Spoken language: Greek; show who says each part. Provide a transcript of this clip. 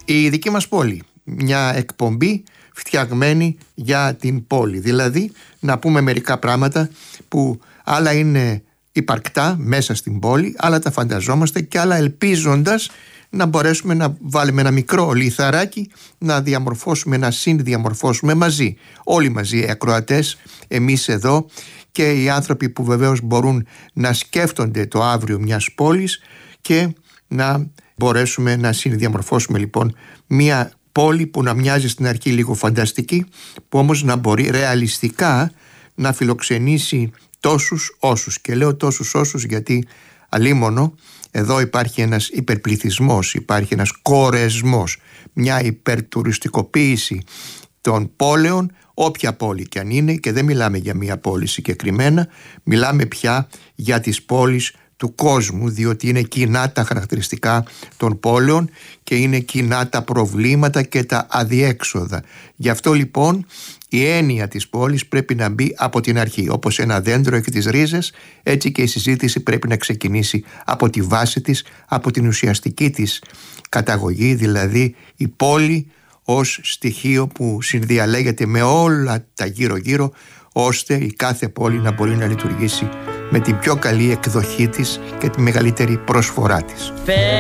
Speaker 1: η δική μας πόλη. Μια εκπομπή φτιαγμένη για την πόλη. Δηλαδή να πούμε μερικά πράγματα που άλλα είναι υπαρκτά μέσα στην πόλη, άλλα τα φανταζόμαστε και άλλα ελπίζοντας να μπορέσουμε να βάλουμε ένα μικρό λιθαράκι, να διαμορφώσουμε, να συνδιαμορφώσουμε μαζί. Όλοι μαζί, οι ακροατές, εμείς εδώ και οι άνθρωποι που βεβαίως μπορούν να σκέφτονται το αύριο μιας πόλης και να μπορέσουμε να συνδιαμορφώσουμε λοιπόν μια πόλη που να μοιάζει στην αρχή λίγο φανταστική, που όμως να μπορεί ρεαλιστικά να φιλοξενήσει τόσους όσους. Και λέω τόσους όσους γιατί αλίμονο εδώ υπάρχει ένας υπερπληθυσμός, υπάρχει ένας κορεσμός, μια υπερτουριστικοποίηση των πόλεων, όποια πόλη κι αν είναι, και δεν μιλάμε για μια πόλη συγκεκριμένα, μιλάμε πια για τις πόλεις του κόσμου, διότι είναι κοινά τα χαρακτηριστικά των πόλεων και είναι κοινά τα προβλήματα και τα αδιέξοδα. Γι' αυτό λοιπόν η έννοια της πόλης πρέπει να μπει από την αρχή. Όπως ένα δέντρο έχει τις ρίζες, έτσι και η συζήτηση πρέπει να ξεκινήσει από τη βάση της, από την ουσιαστική της καταγωγή, δηλαδή η πόλη ως στοιχείο που συνδιαλέγεται με όλα τα γύρω-γύρω, ώστε η κάθε πόλη να μπορεί να λειτουργήσει με την πιο καλή εκδοχή της και τη μεγαλύτερη προσφορά της.